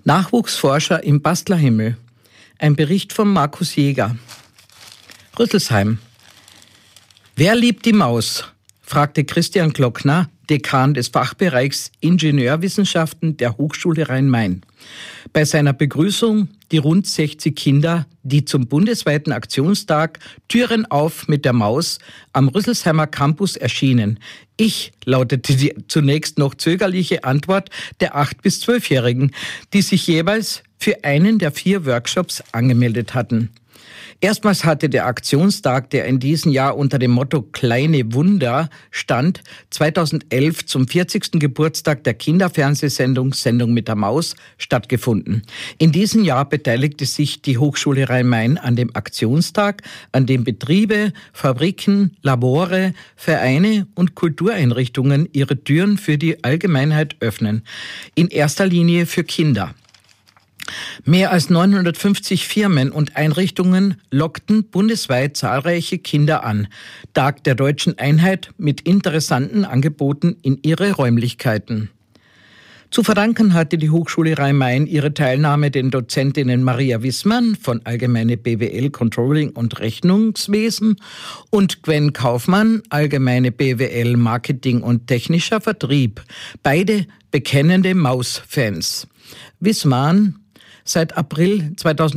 Nachwuchsforscher im Bastlerhimmel. Ein Bericht von Markus Jäger. Rüsselsheim. Wer liebt die Maus? Fragte Christian Glockner, Dekan des Fachbereichs Ingenieurwissenschaften der Hochschule Rhein-Main. Bei seiner Begrüßung die rund 60 Kinder, die zum bundesweiten Aktionstag Türen auf mit der Maus am Rüsselsheimer Campus erschienen. Ich, lautete die zunächst noch zögerliche Antwort der 8- bis 12-Jährigen, die sich jeweils für einen der 4 Workshops angemeldet hatten. Erstmals hatte der Aktionstag, der in diesem Jahr unter dem Motto Kleine Wunder stand, 2011 zum 40. Geburtstag der Kinderfernsehsendung Sendung mit der Maus stattgefunden. In diesem Jahr beteiligte sich die Hochschule Rhein-Main an dem Aktionstag, an dem Betriebe, Fabriken, Labore, Vereine und Kultureinrichtungen ihre Türen für die Allgemeinheit öffnen. In erster Linie für Kinder. Mehr als 950 Firmen und Einrichtungen lockten bundesweit zahlreiche Kinder an. Tag der Deutschen Einheit mit interessanten Angeboten in ihre Räumlichkeiten. Zu verdanken hatte die Hochschule Rhein-Main ihre Teilnahme den Dozentinnen Maria Wissmann von Allgemeine BWL Controlling und Rechnungswesen und Gwen Kaufmann, Allgemeine BWL Marketing und Technischer Vertrieb. Beide bekennende Maus-Fans. Wissmann, seit April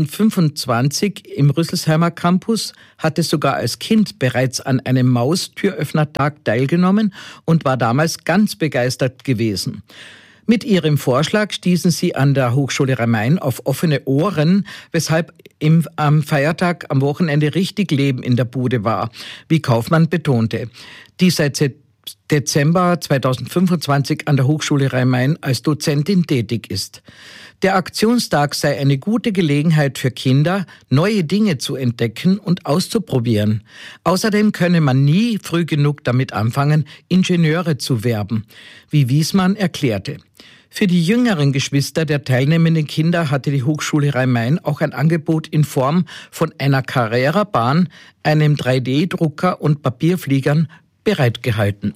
2025 im Rüsselsheimer Campus, hatte sogar als Kind bereits an einem Maustüröffnertag teilgenommen und war damals ganz begeistert gewesen. Mit ihrem Vorschlag stießen sie an der Hochschule Rhein-Main auf offene Ohren, weshalb am Feiertag am Wochenende richtig Leben in der Bude war, wie Kaufmann betonte, die seit Dezember 2025 an der Hochschule Rhein-Main als Dozentin tätig ist. Der Aktionstag sei eine gute Gelegenheit für Kinder, neue Dinge zu entdecken und auszuprobieren. Außerdem könne man nie früh genug damit anfangen, Ingenieure zu werben, wie Wiesmann erklärte. Für die jüngeren Geschwister der teilnehmenden Kinder hatte die Hochschule Rhein-Main auch ein Angebot in Form von einer Carrera-Bahn, einem 3D-Drucker und Papierfliegern bereitgehalten.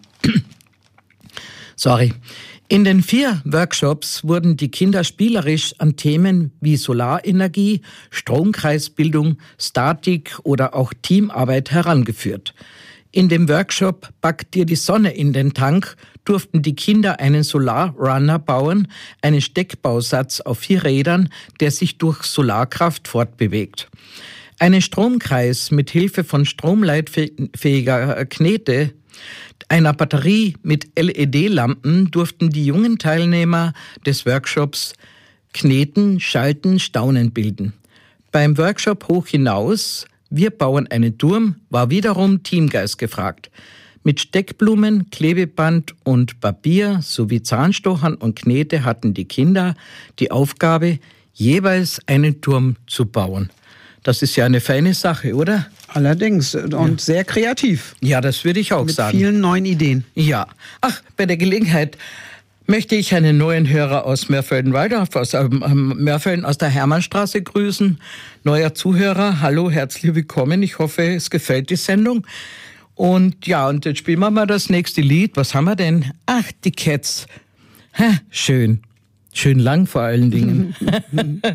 In den 4 Workshops wurden die Kinder spielerisch an Themen wie Solarenergie, Stromkreisbildung, Statik oder auch Teamarbeit herangeführt. In dem Workshop Pack dir die Sonne in den Tank durften die Kinder einen Solarrunner bauen, einen Steckbausatz auf 4 Rädern, der sich durch Solarkraft fortbewegt. Einen Stromkreis mit Hilfe von stromleitfähiger Knete, einer Batterie mit LED-Lampen durften die jungen Teilnehmer des Workshops kneten, schalten, staunen bilden. Beim Workshop Hoch hinaus, wir bauen einen Turm, war wiederum Teamgeist gefragt. Mit Steckblumen, Klebeband und Papier sowie Zahnstochern und Knete hatten die Kinder die Aufgabe, jeweils einen Turm zu bauen. Das ist ja eine feine Sache, oder? Allerdings. Und sehr kreativ. Ja, das würde ich auch sagen. Mit vielen neuen Ideen. Ja. Ach, bei der Gelegenheit möchte ich einen neuen Hörer aus Mörfelden-Walldorf, aus Mörfelden aus der Hermannstraße grüßen. Neuer Zuhörer, hallo, herzlich willkommen. Ich hoffe, es gefällt die Sendung. Und ja, und jetzt spielen wir mal das nächste Lied. Was haben wir denn? Ach, die Cats. Schön. Schön lang vor allen Dingen.